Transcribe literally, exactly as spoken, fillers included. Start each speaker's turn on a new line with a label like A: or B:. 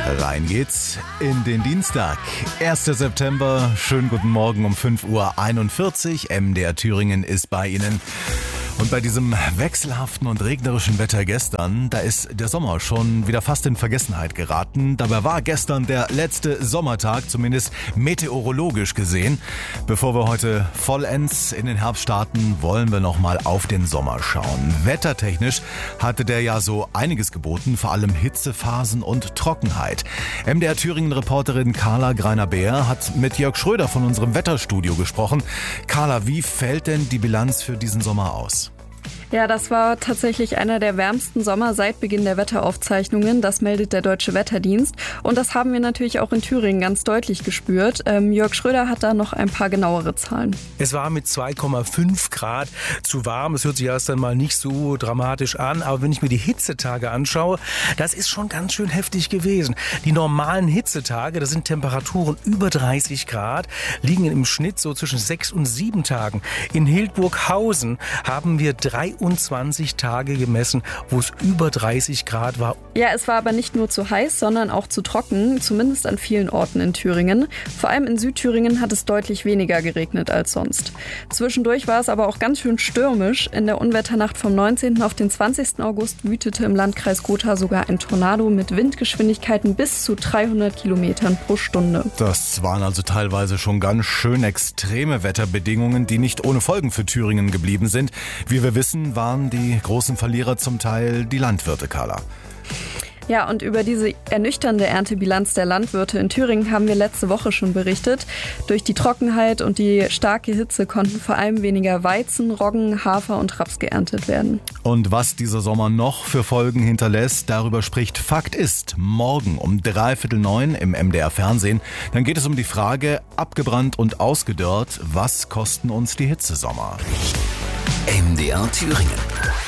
A: Rein geht's in den Dienstag, erster September. Schönen guten Morgen um fünf Uhr einundvierzig. M D R Thüringen ist bei Ihnen. Und bei diesem wechselhaften und regnerischen Wetter gestern, da ist der Sommer schon wieder fast in Vergessenheit geraten. Dabei war gestern der letzte Sommertag, zumindest meteorologisch gesehen. Bevor wir heute vollends in den Herbst starten, wollen wir nochmal auf den Sommer schauen. Wettertechnisch hatte der ja so einiges geboten, vor allem Hitzephasen und Trockenheit. M D R Thüringen-Reporterin Carla Greiner-Beer hat mit Jörg Schröder von unserem Wetterstudio gesprochen. Carla, wie fällt denn die Bilanz für diesen Sommer aus?
B: Ja, das war tatsächlich einer der wärmsten Sommer seit Beginn der Wetteraufzeichnungen. Das meldet der Deutsche Wetterdienst. Und das haben wir natürlich auch in Thüringen ganz deutlich gespürt. Ähm, Jörg Schröder hat da noch ein paar genauere Zahlen.
C: Es war mit zwei Komma fünf Grad zu warm. Es hört sich erst einmal nicht so dramatisch an. Aber wenn ich mir die Hitzetage anschaue, das ist schon ganz schön heftig gewesen. Die normalen Hitzetage, das sind Temperaturen über dreißig Grad, liegen im Schnitt so zwischen sechs und sieben Tagen. In Hildburghausen haben wir dreiundzwanzig Tage gemessen, wo es über dreißig Grad war.
B: Ja, es war aber nicht nur zu heiß, sondern auch zu trocken, zumindest an vielen Orten in Thüringen. Vor allem in Südthüringen hat es deutlich weniger geregnet als sonst. Zwischendurch war es aber auch ganz schön stürmisch. In der Unwetternacht vom neunzehnten auf den zwanzigsten August wütete im Landkreis Gotha sogar ein Tornado mit Windgeschwindigkeiten bis zu dreihundert Kilometern pro Stunde.
A: Das waren also teilweise schon ganz schön extreme Wetterbedingungen, die nicht ohne Folgen für Thüringen geblieben sind. Wie wir wissen, waren die großen Verlierer zum Teil die Landwirte, Carla.
B: Ja, und über diese ernüchternde Erntebilanz der Landwirte in Thüringen haben wir letzte Woche schon berichtet. Durch die Trockenheit und die starke Hitze konnten vor allem weniger Weizen, Roggen, Hafer und Raps geerntet werden.
A: Und was dieser Sommer noch für Folgen hinterlässt, darüber spricht Fakt ist morgen um dreiviertel neun im M D R Fernsehen. Dann geht es um die Frage, abgebrannt und ausgedörrt, was kosten uns die Hitzesommer?
D: M D R Thüringen.